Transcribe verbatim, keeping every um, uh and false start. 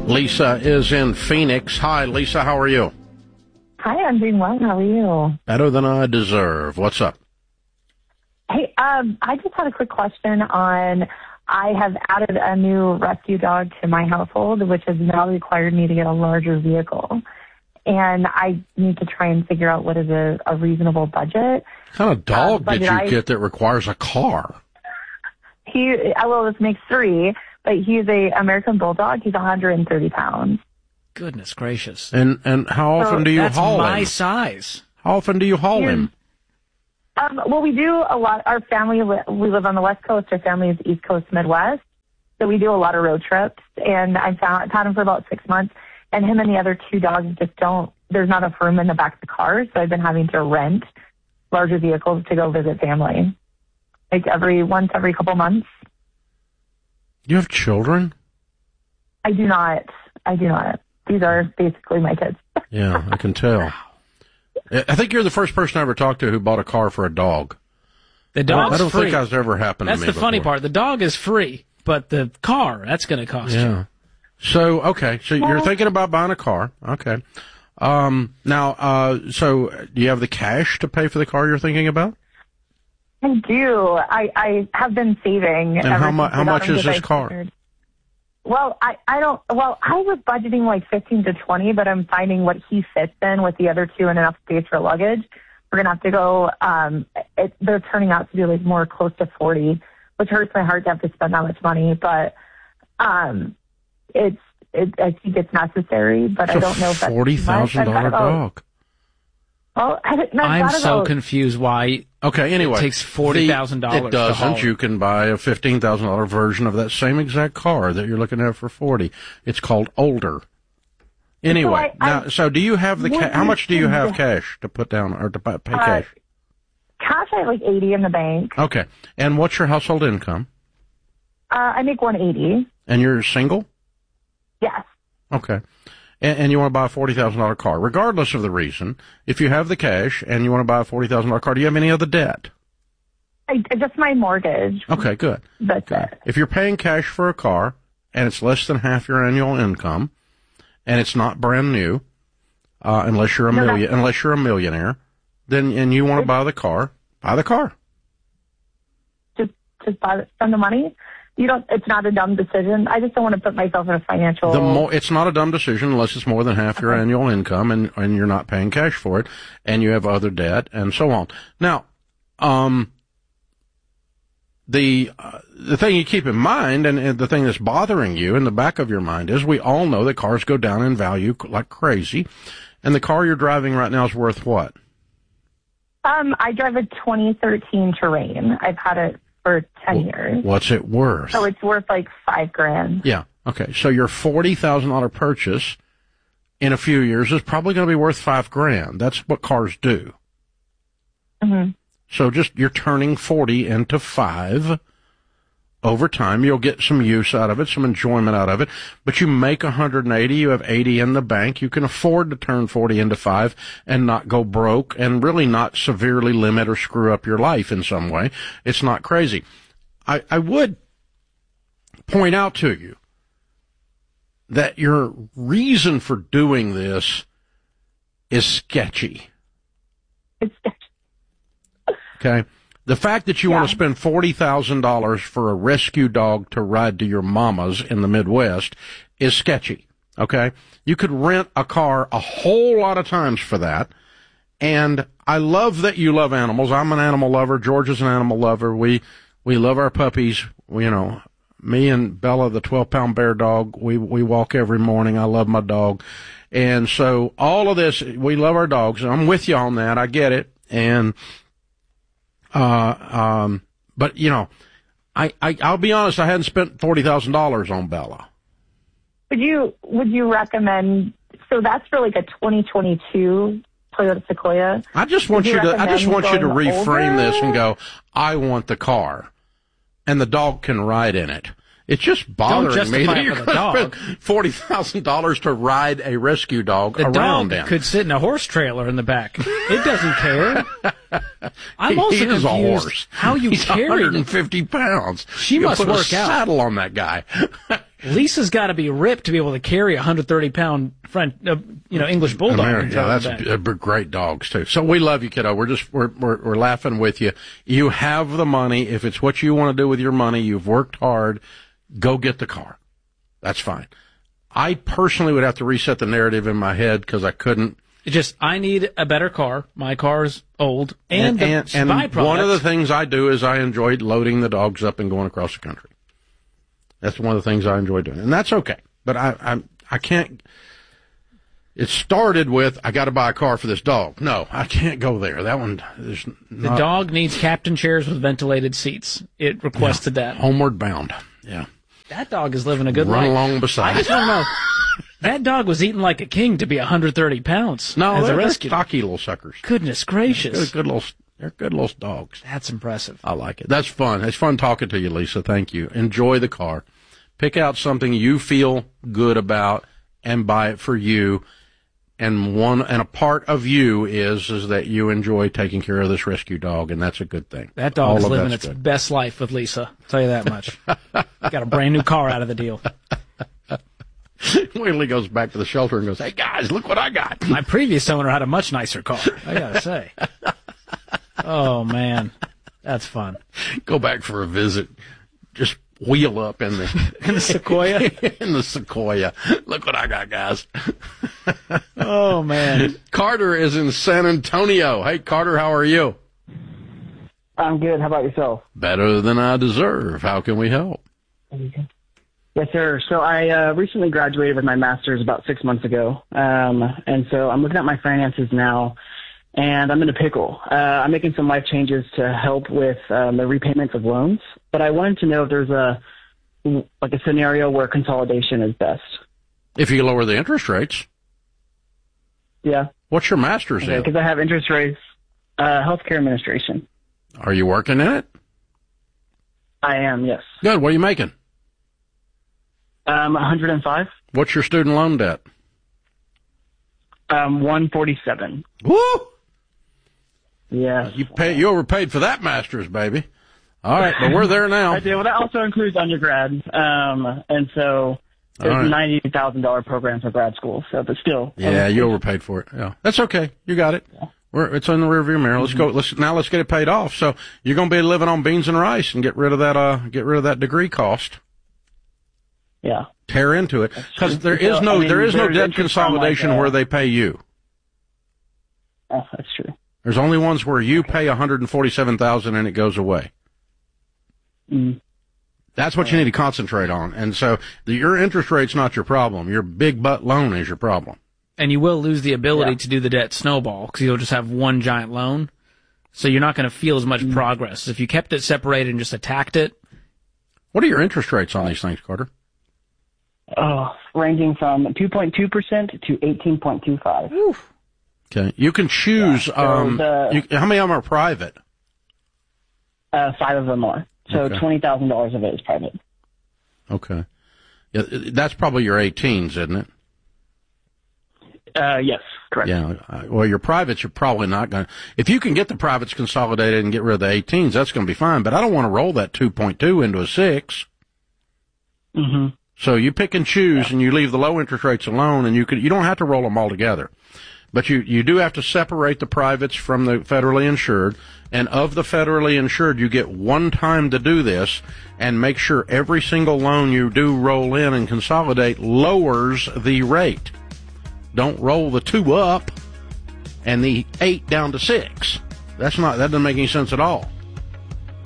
Lisa is in Phoenix. Hi, Lisa. How are you? Hi, I'm doing well. How are you? Better than I deserve. What's up? Hey, um, I just had a quick question on, I have added a new rescue dog to my household, which has now required me to get a larger vehicle. And I need to try and figure out what is a, a reasonable budget. What kind of dog uh, did you I, get that requires a car? He, well, this makes three, but he's a American Bulldog. He's one hundred thirty pounds. Goodness gracious. And and how often so do you that's haul my him? size. How often do you haul He's, him? Um, well, we do a lot. Our family, we live on the West Coast. Our family is East Coast, Midwest. So we do a lot of road trips. And I found, I've had him for about six months. And him and the other two dogs just don't, there's not enough room in the back of the car. So I've been having to rent larger vehicles to go visit family. Like every, once every couple months. You have children? I do not. I do not. These are basically my kids. Yeah, I can tell. I think you're the first person I ever talked to who bought a car for a dog. The dog's I don't free. think that's ever happened That's to me the funny before. part. The dog is free, but the car, that's going to cost Yeah. you. So, okay, so you're thinking about buying a car. Okay. Um, now, uh, so do you have the cash to pay for the car you're thinking about? I do. I, I have been saving. And ever how, mu- since how we got much him is because this I car? figured- Well, I, I don't, well, I was budgeting like fifteen to twenty, but I'm finding what he fits in with the other two and enough space for luggage. We're going to have to go, um, it, they're turning out to be like more close to forty, which hurts my heart to have to spend that much money, but, um, it's, it, I think it's necessary, but It's I don't know if that's forty thousand dollars dog. Well, I, I've I'm thought so about, confused why Okay, anyway. it takes forty thousand dollars It to haul doesn't. it. You can buy a fifteen thousand dollars version of that same exact car that you're looking at for forty. It's called Older. Anyway, So I- now, I- so do you have the What ca- how is much do you have the- cash to put down or to buy, pay Uh, cash? cash, I have like eighty in the bank. Okay. And what's your household income? Uh, I make one eighty. And you're single? Yes. Okay. And, and you want to buy a forty thousand dollars car. Regardless of the reason, if you have the cash and you want to buy a forty thousand dollars car, do you have any other debt? I, just my mortgage. Okay, good. That's Okay. it. If you're paying cash for a car and it's less than half your annual income and it's not brand new, uh, unless you're a No, million, unless you're a millionaire, then and you want to buy the car, buy the car. Just, just buy, spend the money. You don't. It's not a dumb decision. I just don't want to put myself in a financial. The more it's not a dumb decision unless it's more than half your Okay. annual income and and you're not paying cash for it and you have other debt and so on. Now, um, the uh, the thing you keep in mind and, and the thing that's bothering you in the back of your mind is we all know that cars go down in value like crazy, and the car you're driving right now is worth what? Um, I drive a twenty thirteen Terrain. I've had it for ten years. What's it worth? So it's worth like five grand. Yeah. Okay. So your forty thousand dollar purchase in a few years is probably going to be worth five grand. That's what cars do. Mm-hmm. So just you're turning forty into five. Over time, you'll get some use out of it, some enjoyment out of it. But you make one hundred eighty, you have eighty in the bank. You can afford to turn forty into five and not go broke and really not severely limit or screw up your life in some way. It's not crazy. I, I would point out to you that your reason for doing this is sketchy. It's Okay? The fact that you Yeah. want to spend forty thousand dollars for a rescue dog to ride to your mama's in the Midwest is sketchy. Okay? You could rent a car a whole lot of times for that. And I love that you love animals. I'm an animal lover. George is an animal lover. We, we love our puppies. We, you know, me and Bella, the twelve pound bear dog, we, we walk every morning. I love my dog. And so all of this, we love our dogs. I'm with you on that. I get it. And, Uh, um, but you know, I, I, I'll be honest, I hadn't spent forty thousand dollars on Bella. Would you would you recommend? So that's for like a twenty twenty-two Toyota Sequoia. I just want Would you you to, I just recommend want you to going reframe older? this and go, I want the car and the dog can ride in it. It's just bothering justify me that it you're for the going to dog. spend forty thousand dollars to ride a rescue dog The around dog him. could sit in a horse trailer in the back. It doesn't care. I'm He also is confused a horse. how you He's carried one hundred fifty pounds. She You must put a work out. saddle on that guy. Lisa's got to be ripped to be able to carry a one hundred thirty pound French, uh, you know, English bulldog. American, yeah, that's a, a, great dogs too. So we love you, kiddo. We're just we're, we're we're laughing with you. You have the money. If it's what you want to do with your money, you've worked hard. Go get the car. That's fine. I personally would have to reset the narrative in my head because I couldn't. It's just, I need a better car. My car's old. And, and, the and, and byproduct. One of the things I do is I enjoy loading the dogs up and going across the country. That's one of the things I enjoy doing. And that's okay. But I, I, I can't, it started with, I got to buy a car for this dog. No, I can't go there. That one is not. The dog needs captain chairs with ventilated seats. It requested yeah, that. Homeward bound. Yeah. That dog is living a good Run life. along beside. I just want to know. That dog was eating like a king to be one hundred thirty pounds. No, as they're, a they're rescue. stocky little suckers. Goodness gracious. They're good little, they're good little dogs. That's impressive. I like it. That's fun. It's fun talking to you, Lisa. Thank you. Enjoy the car. Pick out something you feel good about and buy it for you. And one, and a part of you is, is that you enjoy taking care of this rescue dog, and that's a good thing. That dog is living its good. best life with Lisa. I'll tell you that much. Got a brand new car out of the deal. Whaley goes back to the shelter and goes, "Hey guys, look what I got." My previous owner had a much nicer car, I gotta say. Oh man, that's fun. Go back for a visit. Just wheel up in the in the Sequoia. in the Sequoia. Look what I got, guys. Oh man. Carter is in San Antonio. Hey Carter, how are you? I'm good. How about yourself? Better than I deserve. How can we help? Yes, sir. So I uh, recently graduated with my master's about six months ago, um, and so I'm looking at my finances now, and I'm in a pickle. Uh, I'm making some life changes to help with um, the repayments of loans, but I wanted to know if there's a like a scenario where consolidation is best. If you lower the interest rates. Yeah. What's your master's okay, in? Because I have interest rates, uh, healthcare administration. Are you working in it? I am, yes. Good. What are you making? Um, one hundred five. What's your student loan debt? Um, one forty-seven. Woo! Yeah. You pay. You overpaid for that master's, baby. All right, but we're there now. I do. Well, that also includes undergrad, um, and so there's right. a ninety thousand dollar program for grad school. So, but still. Yeah, you overpaid for it. Yeah, that's okay. You got it. Yeah. We're, it's in the rearview mirror. Let's go. Let's now. Let's get it paid off. So you're going to be living on beans and rice and get rid of that. Uh, get rid of that degree cost. Yeah. Tear into it because there is So, no I mean, there is no there's debt interest on, consolidation like, uh, where they pay you. Oh, that's true. There's only ones where you pay one hundred forty-seven thousand dollars and it goes away. Mm. That's what you need to concentrate on. And so the, your interest rate's not your problem. Your big butt loan is your problem. And you will lose the ability Yeah. to do the debt snowball because you'll just have one giant loan. So you're not going to feel as much mm. progress. If you kept it separated and just attacked it. What are your interest rates on these things, Carter? Oh, ranging from two point two percent to eighteen point two five. Okay. You can choose, Yeah, so um, the, you, how many of them are private? Uh, five of them are. So Okay. twenty thousand dollars of it is private. Okay. Yeah, that's probably your eighteens, isn't it? Uh, yes, correct. Yeah. Well, your privates, you're probably not going to. If you can get the privates consolidated and get rid of the eighteens, that's going to be fine. But I don't want to roll that two point two into a six. Mm-hmm. So you pick and choose, yeah. and you leave the low interest rates alone, and you could you don't have to roll them all together. But you, you do have to separate the privates from the federally insured, and of the federally insured, you get one time to do this, and make sure every single loan you do roll in and consolidate lowers the rate. Don't roll the two up and the eight down to six. That's not, that doesn't make any sense at all.